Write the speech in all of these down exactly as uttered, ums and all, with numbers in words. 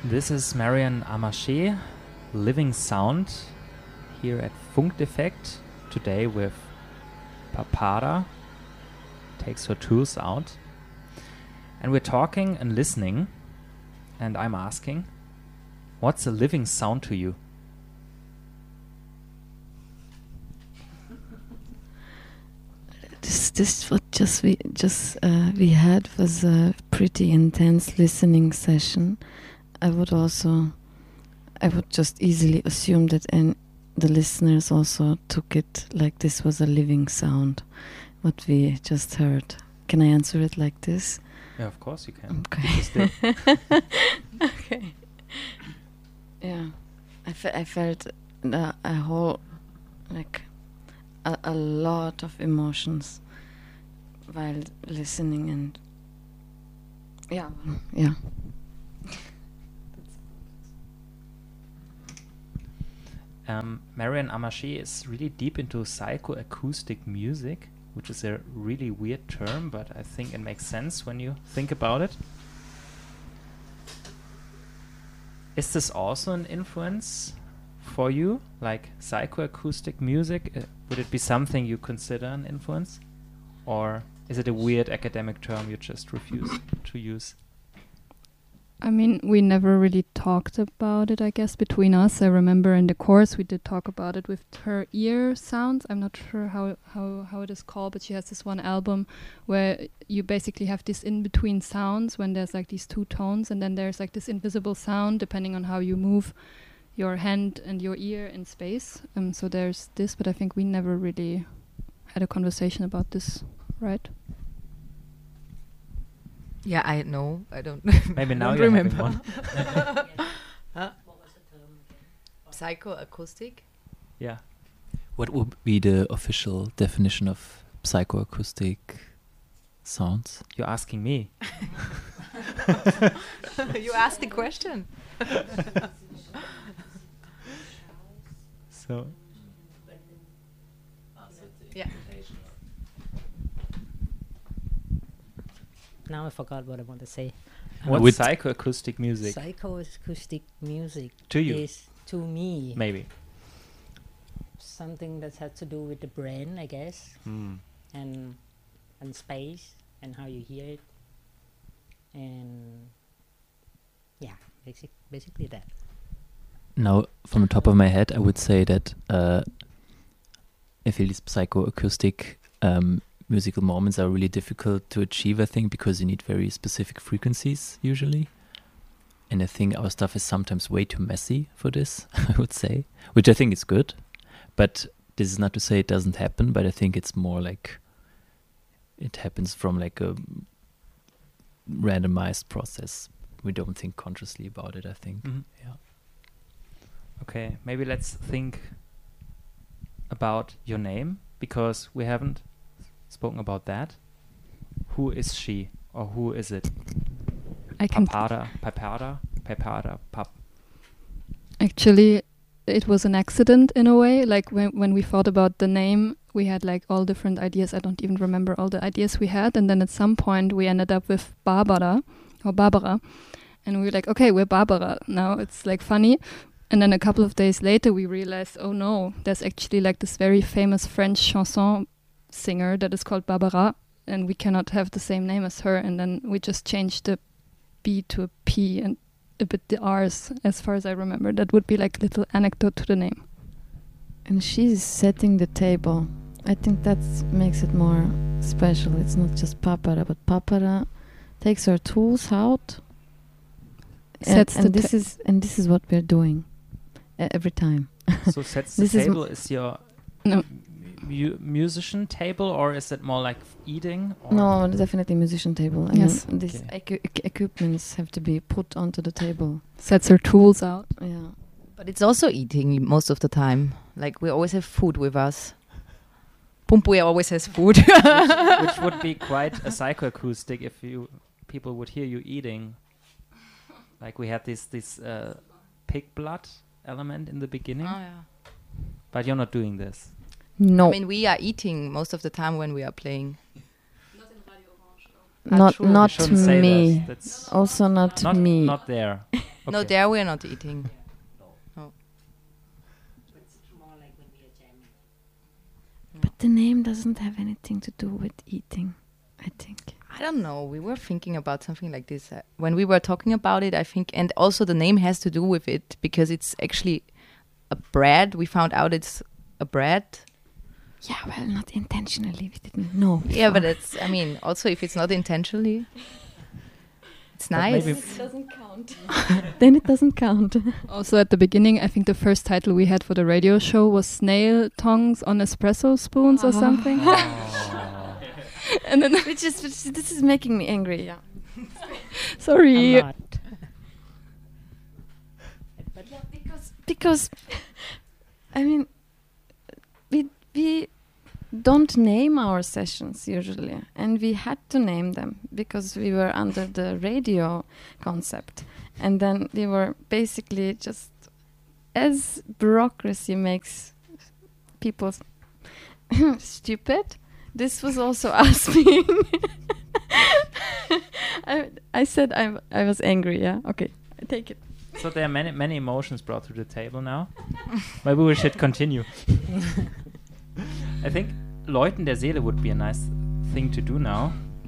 This is Marion Amarché, Living Sound, here at Funkdefekt, today with Papara, takes her tools out. And we're talking and listening, and I'm asking, what's a living sound to you? This, this what just we just uh, we had was a pretty intense listening session. I would also, I would just easily assume that and the listeners also took it like this was a living sound, what we just heard. Can I answer it like this? Yeah, of course you can. Okay. Okay. Yeah, I, fe- I felt uh, a whole, like, a, a lot of emotions while listening, and yeah, yeah. Um, Marion Amarché is really deep into psychoacoustic music, which is a really weird term, but I think it makes sense when you think about it. Is this also an influence for you, like psychoacoustic music? Uh, would it be something you consider an influence? Or is it a weird academic term you just refuse to use? I mean, we never really talked about it, I guess, between us. I remember in the course we did talk about it with her ear sounds. I'm not sure how, how, how it is called, but she has this one album where you basically have this in-between sounds when there's like these two tones, and then there's like this invisible sound depending on how you move your hand and your ear in space. Um, so there's this, but I think we never really had a conversation about this, right? Yeah, I know. I don't. Maybe now don't you remember. one. Huh? Psychoacoustic. Yeah. What would be the official definition of psychoacoustic sounds? You're asking me. You asked the question. So. Yeah. Now I forgot what I want to say. What's With psychoacoustic music Psychoacoustic music to you? is, to me, Maybe. something that has to do with the brain, I guess, Hmm. and and space and how you hear it, and yeah, basic, basically that. Now, from the top of my head, I would say that uh, I feel these psychoacoustic um, musical moments are really difficult to achieve, I think, because you need very specific frequencies usually. And I think our stuff is sometimes way too messy for this, I would say, which I think is good. But this is not to say it doesn't happen, but I think it's more like it happens from like a randomized process. We don't think consciously about it, I think. Mhm. Yeah. Okay, maybe let's think about your name, because we haven't spoken about that. Who is she, or who is it? I can Papara, Papara, Papara, Pap. Actually, it was an accident in a way. Like when when we thought about the name, we had like all different ideas. I don't even remember all the ideas we had. And then at some point we ended up with Barbara or Barbara. And we were like, okay, we're Barbara. Now it's like funny. And then a couple of days later we realized, oh no, there's actually like this very famous French chanson singer that is called Barbara. And we cannot have the same name as her. And then we just changed the B to a P and a bit the R's, as far as I remember. That would be like a little anecdote to the name. And she's setting the table. I think that makes it more special. It's not just Papara, but Papara takes her tools out. And, Sets the and this ta- is and this is what we're doing uh, every time. So sets the This is m- table is your No. mu- musician table, or is it more like f- eating? Or No, definitely musician table. I Yes. mean, these Okay. equi- equi- equipments have to be put onto the table. Sets her tools out. Yeah. But it's also eating most of the time. Like we always have food with us. Pumpue always has food. which, which would be quite a psychoacoustic if you people would hear you eating. Like we had this this uh, pig blood element in the beginning, Oh, yeah. but you're not doing this. No, I mean, we are eating most of the time when we are playing. Ah, not true, we not shouldn't say me. that. That's Also not, not me. not there. No, Okay. there we're not eating. It's more like when we are jamming. But the name doesn't have anything to do with eating, I think. I don't know. We were thinking about something like this uh, when we were talking about it, I think. And also the name has to do with it because it's actually a bread. We found out it's a bread. Yeah, well, not intentionally. We didn't know. Yeah, but before. it's, I mean, also if it's not intentionally, it's But nice. maybe- doesn't count. Then it doesn't count. Also, at the beginning, I think the first title we had for the radio show was Snail Tongues on Espresso Spoons or Ah. something. Oh. And then, which is which, this is making me angry. Yeah. sorry. I'm not. But Yeah, because because I mean we we don't name our sessions usually, and we had to name them because we were under the radio concept, and then we were basically just as bureaucracy makes people stupid. This was also us being. I I said I I was angry. Yeah. Okay. I take it. So there are many many emotions brought to the table now. Maybe we should continue. I think Läuten der Seele would be a nice thing to do now.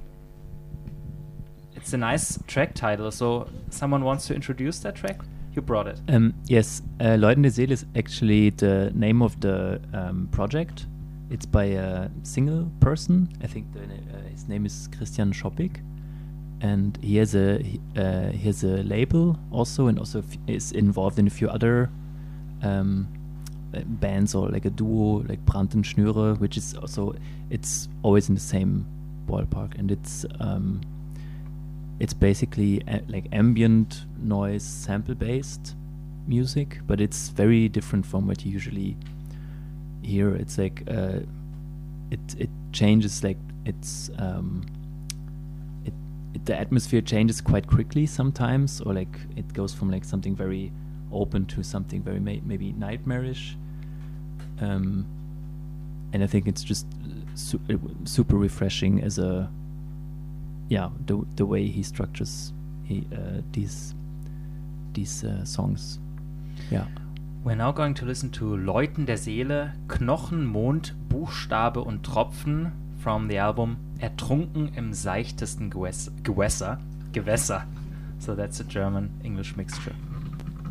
It's a nice track title. So someone wants to introduce that track? You brought it. Um, yes, uh, Läuten der Seele is actually the name of the um, project. It's by a single person. I think the, uh, his name is Christian Schoppig, and he has a he, uh, he has a label also, and also f- is involved in a few other um, uh, bands or like a duo like Brand und Schnüre, which is also it's always in the same ballpark, and it's um, it's basically a, like ambient noise sample based music, but it's very different from what you usually hear. It's like uh, it it changes, like it's um, it, it the atmosphere changes quite quickly sometimes, or like it goes from like something very open to something very may- maybe nightmarish. Um, and I think it's just su- uh, super refreshing as a yeah the the way he structures he uh, these these uh, songs. Yeah. We're now going to listen to Läuten der Seele, Knochen, Mond, Buchstabe und Tropfen from the album Ertrunken im seichtesten Gewässer. Gewässer. Gewässer. So that's a German-English mixture.